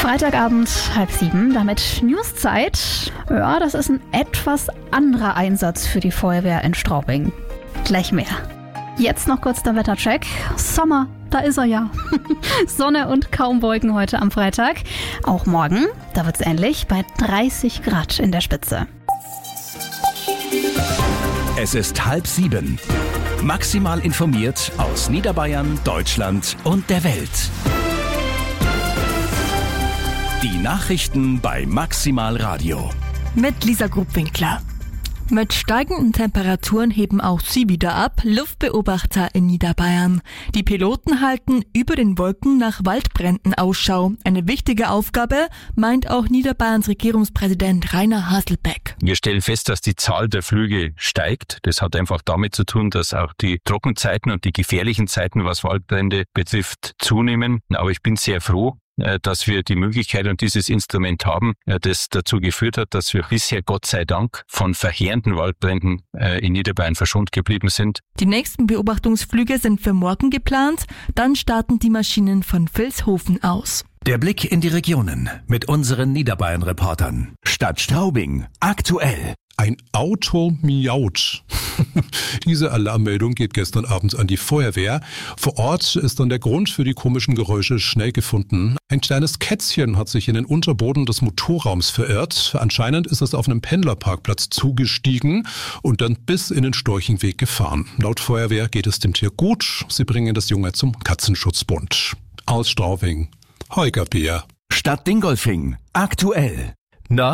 Freitagabend 6:30, damit Newszeit. Ja, das ist ein etwas anderer Einsatz für die Feuerwehr in Straubing. Gleich mehr. Jetzt noch kurz der Wettercheck. Sommer, da ist er ja. Sonne und kaum Wolken heute am Freitag. Auch morgen, da wird's ähnlich, bei 30 Grad in der Spitze. Es ist 6:30. Maximal informiert aus Niederbayern, Deutschland und der Welt. Die Nachrichten bei Maximal Radio. Mit Lisa Grubwinkler. Mit steigenden Temperaturen heben auch sie wieder ab, Luftbeobachter in Niederbayern. Die Piloten halten über den Wolken nach Waldbränden Ausschau. Eine wichtige Aufgabe, meint auch Niederbayerns Regierungspräsident Rainer Haselbeck. Wir stellen fest, dass die Zahl der Flüge steigt. Das hat einfach damit zu tun, dass auch die Trockenzeiten und die gefährlichen Zeiten, was Waldbrände betrifft, zunehmen. Aber ich bin sehr froh, dass wir die Möglichkeit und dieses Instrument haben, das dazu geführt hat, dass wir bisher Gott sei Dank von verheerenden Waldbränden in Niederbayern verschont geblieben sind. Die nächsten Beobachtungsflüge sind für morgen geplant, dann starten die Maschinen von Vilshofen aus. Der Blick in die Regionen mit unseren Niederbayern-Reportern. Stadt Straubing, aktuell. Ein Auto miaut. Diese Alarmmeldung geht gestern Abend an die Feuerwehr. Vor Ort ist dann der Grund für die komischen Geräusche schnell gefunden. Ein kleines Kätzchen hat sich in den Unterboden des Motorraums verirrt. Anscheinend ist es auf einem Pendlerparkplatz zugestiegen und dann bis in den Storchenweg gefahren. Laut Feuerwehr geht es dem Tier gut. Sie bringen das Junge zum Katzenschutzbund. Aus Straubing, Holger Beer. Stadt Dingolfing, aktuell. Na?